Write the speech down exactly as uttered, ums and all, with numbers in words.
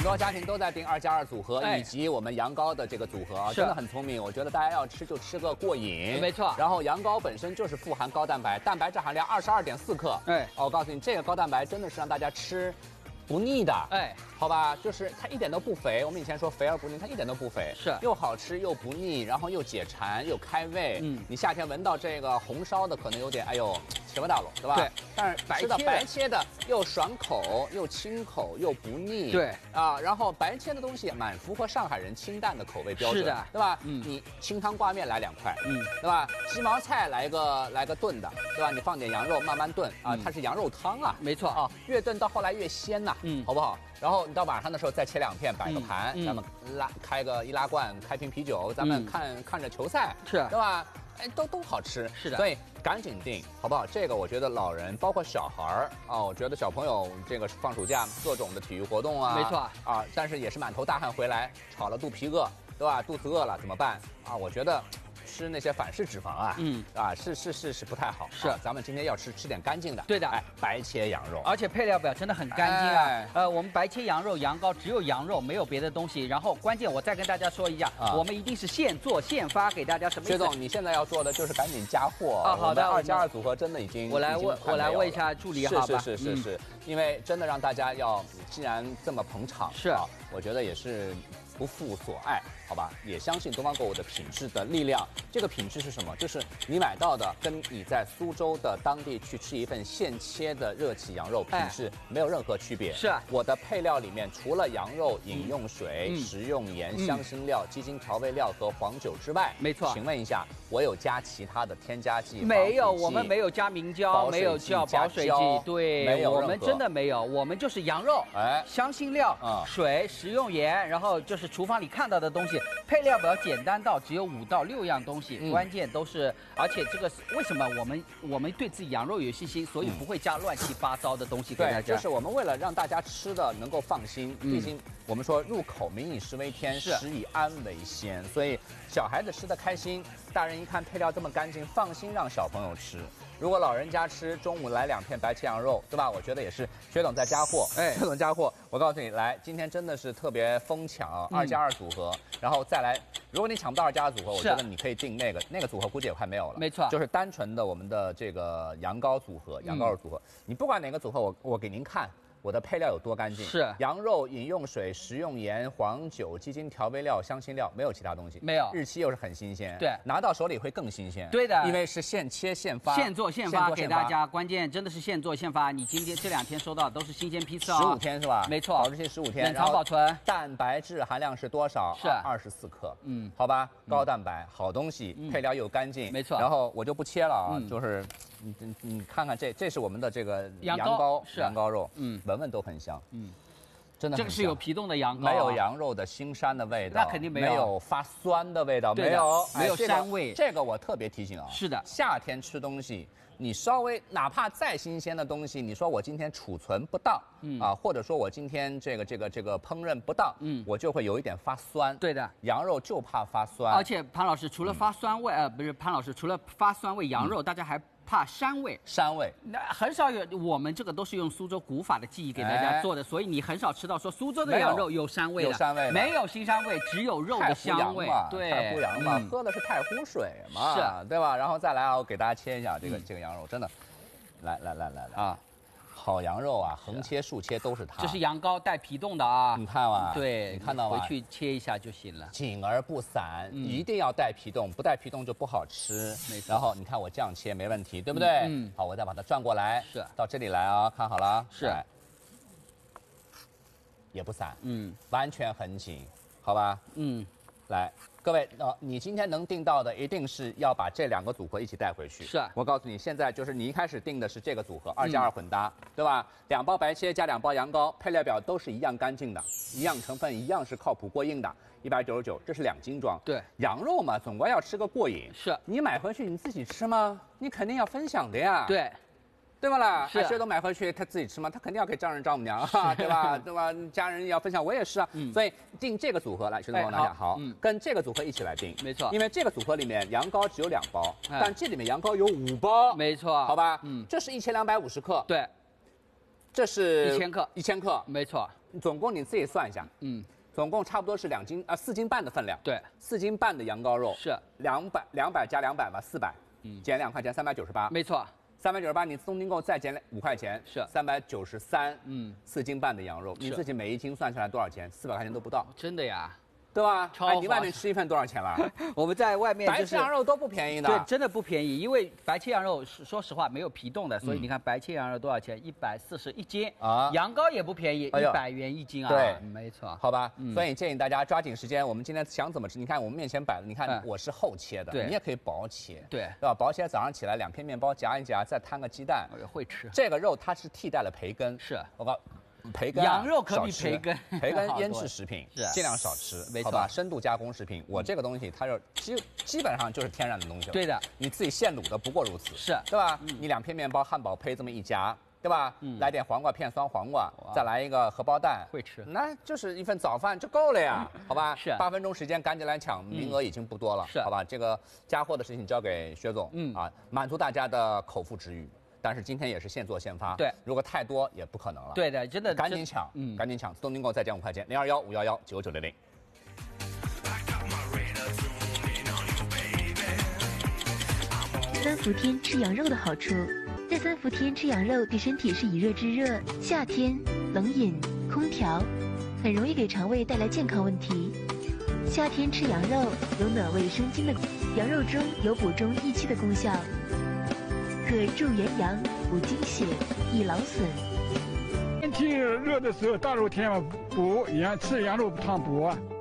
很多家庭都在订二加二组合， 哎、 以及我们羊羔的这个组合啊，真的很聪明。我觉得大家要吃就吃个过瘾， 没错。 然后羊羔本身就是富含高蛋白，蛋白质含量二十二点四克。 哎， 哦，我告诉你，这个高蛋白真的是让大家吃不腻的。 哎， 好吧，就是它一点都不肥。我们以前说肥而不腻，它一点都不肥， 是又好吃又不腻，然后又解馋又开胃。嗯，你夏天闻到这个红烧的，可能有点哎呦吃不到了，对吧？ 对。 但是吃到白切的又爽口又清口又不腻。 对啊，然后白切的东西蛮符合上海人清淡的口味标准， 是的， 对吧？ 嗯， 你清汤挂面来两块， 嗯， 对吧？鸡毛菜来个来个炖的，对吧？你放点羊肉慢慢炖啊，它是羊肉汤啊， 没错啊，越炖到后来越鲜呐，嗯，好不好？然后你到晚上的时候再切两片，摆个盘，咱们拉开个易拉罐，开瓶啤酒，咱们看看着球赛， 是， 对吧？哎，都都好吃， 是的， 所以赶紧订，好不好？这个我觉得老人，包括小孩儿啊，我觉得小朋友这个放暑假各种的体育活动啊， 没错啊，但是也是满头大汗回来，炒了肚皮饿，对吧？肚子饿了怎么办啊？我觉得。吃那些反式脂肪啊，嗯啊，是是是是不太好。 是， 啊、咱们今天要吃吃点干净的。 对的， 哎，白切羊肉， 而且配料表真的很干净啊。哎、呃，我们白切羊肉、羊羔只有羊肉，没有别的东西。然后关键我再跟大家说一下，啊、我们一定是现做现发给大家。什么意思？ 薛总，你现在要做的就是赶紧加货啊。好的， 二加二组合真的已经我来问，我来问一下助理，好吧？ 是是是是是，嗯、因为真的让大家要，既然这么捧场， 是啊，我觉得也是。不负所爱，好吧，也相信东方购物的品质的力量。这个品质是什么？就是你买到的，跟你在苏州的当地去吃一份现切的热气羊肉，品质没有任何区别。 是、啊， 我的配料里面除了羊肉、饮用水、嗯、食用盐、嗯、香辛料、鸡精调味料和黄酒之外， 没错。 请问一下，我有加其他的添加剂？ 没有，我们没有加明胶，没有加保水剂，对， 没有， 我们真的没有，我们就是羊肉、哎，香辛料、嗯、水、食用盐，然后就是厨房里看到的东西，配料表简单到只有五到六样东西，嗯、关键都是，而且这个为什么我们我们对自己羊肉有信心，所以不会加乱七八糟的东西给大家。 对，就是我们为了让大家吃的能够放心，嗯、毕竟我们说入口民以食为天，食以安为先，所以小孩子吃的开心，大人一看配料这么干净，放心让小朋友吃。如果老人家吃，中午来两片白切羊肉，对吧？我觉得也是薛总在加货，哎，薛总加货。我告诉你，来，今天真的是特别疯抢，二加二组合，然后再来，如果你抢不到二加二组合，我觉得你可以订那个，那个组合估计也快没有了。 没错， 就是单纯的我们的这个羊羔组合，羊羔肉组合，嗯、你不管哪个组合，我我给您看。我的配料有多干净？ 是羊肉、饮用水、食用盐、黄酒、鸡精调味料、香辛料，没有其他东西。 没有， 日期又是很新鲜。 对， 拿到手里会更新鲜。 对的， 因为是现切现发， 现做现发给大家。关键真的是现做现发，你今天这两天收到都是新鲜批次啊、哦， 十五天是吧？ 没错， 保质期十五天， 冷藏保存。 蛋白质含量是多少？ 是二十四克。嗯，好吧，高蛋白，好东西， 嗯、 配料又干净。 没错。 然后我就不切了啊，嗯、就是。你你你看看这，这是我们的这个羊羔是羊羔肉， 嗯， 闻闻都很香，嗯，真的这个是有皮冻的羊羔、啊， 没有羊肉的腥膻的味道， 那肯定没有， 没有发酸的味道， 没有没有膻味、 哎这个。这个我特别提醒啊， 是的， 夏天吃东西，你稍微哪怕再新鲜的东西，你说我今天储存不当，嗯啊，或者说我今天这个这个这个烹饪不当，嗯，我就会有一点发酸。 对的， 羊肉就怕发酸。 而且潘老师除了发酸味，嗯、呃，不是潘老师除了发酸味，羊肉、嗯、大家还。怕膻味， 膻味， 那很少有。我们这个都是用苏州古法的技艺给大家做的，哎、所以你很少吃到说苏州的羊肉有膻味的， 有膻味， 没有腥膻味，只有肉的香味。对， 太湖羊嘛，嗯、喝的是太湖水嘛， 是， 对吧？然后再来啊，我给大家切一下这个、嗯、这个羊肉，真的，来来来来来啊。好羊肉啊，横切竖切都是它。 这是羊羔带皮冻的啊， 你看吧， 对， 你看到吗？ 回去切一下就行了， 紧而不散，嗯、一定要带皮冻，不带皮冻就不好吃。 没错。 然后你看我这样切没问题，对不对？嗯。嗯好，我再把它转过来， 是到这里来啊，看好了， 是。 也不散， 嗯， 完全很紧，好吧？嗯。来，各位，呃，你今天能订到的，一定是要把这两个组合一起带回去。 是， 我告诉你，现在就是你一开始订的是这个组合，二加二混搭，嗯、对吧？两包白切加两包羊羔，配料表都是一样干净的，一样成分，一样是靠谱过硬的，一百九十九，这是两斤装。 对， 羊肉嘛，总归要吃个过瘾。 是， 你买回去你自己吃吗？你肯定要分享的呀。 对。 对吧啦？ 是， 谁都买回去他自己吃嘛，他肯定要给丈人丈母娘啊，对吧？对吧？家人也要分享，我也是啊。嗯、所以订这个组合来，徐总跟我讲好，嗯，跟这个组合一起来订， 没错。 因为这个组合里面羊羔只有两包，但这里面羊羔有五包， 没错， 好吧？嗯，这是一千两百五十克， 对。 这是一千克， 一千克， 没错。 总共你自己算一下， 嗯， 总共差不多是两斤啊，四斤半的分量。 对， 四斤半的羊羔肉是两百两百加两百吧，四百，嗯，减两块钱，三百九十八。 没错。 三百九十八，你东订购再减五块钱， 是三百九十三。 嗯， 四斤半的羊肉，你自己每一斤算下来多少钱？四百块钱都不到， 真的呀， 对吧？ 超哎，你外面吃一份多少钱了？ 我们在外面白切羊肉都不便宜的， 对，真的不便宜。因为白切羊肉是说实话没有皮冻的，所以你看白切羊肉多少钱？一百四十一斤啊。羊羔也不便宜，一百元一斤啊。 对， 没错。 好吧，所以建议大家抓紧时间。我们今天想怎么吃？你看我们面前摆的，你看我是厚切的，你也可以薄切， 对， 对吧？薄切早上起来两片面包夹一夹，再摊个鸡蛋， 会吃。 这个肉它是替代了培根， 是我告。 培根、啊、 羊肉可比培根， 培根腌制食品是尽量少吃， 没错。 好吧，深度加工食品，我这个东西它就基基本上就是天然的东西了。 对的， 你自己现卤的不过如此， 是， 对吧？嗯、你两片面包、汉堡胚这么一夹，对吧？嗯、来点黄瓜片、酸黄瓜，再来一个荷包蛋， 会吃， 那就是一份早饭就够了呀，好吧？ 是， 八分钟时间赶紧来抢，名额已经不多了， 是， 好吧？这个加货的事情交给薛总，嗯啊，满足大家的口腹之欲。 但是今天也是现做现发， 对， 如果太多也不可能了。 对的，真的赶紧抢，嗯，赶紧抢，东订购再减五块钱，零二幺五幺幺九九零零。 三伏天吃羊肉的好处，在三伏天吃羊肉对身体是以热制热，夏天冷饮、空调，很容易给肠胃带来健康问题。夏天吃羊肉有暖胃生津的，羊肉中有补中益气的功效。 可助元阳、补精血、益劳损。 天气热的时候，大热天嘛补羊吃羊肉烫补啊。